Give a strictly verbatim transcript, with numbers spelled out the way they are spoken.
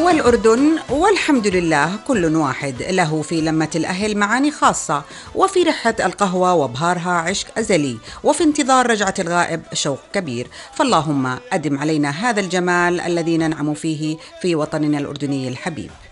والأردن والحمد لله كل واحد له في لمة الأهل معاني خاصة، وفي ريحة القهوة وبهارها عشق أزلي، وفي انتظار رجعة الغائب شوق كبير. فاللهم أدم علينا هذا الجمال الذي ننعم فيه في وطننا الأردني الحبيب.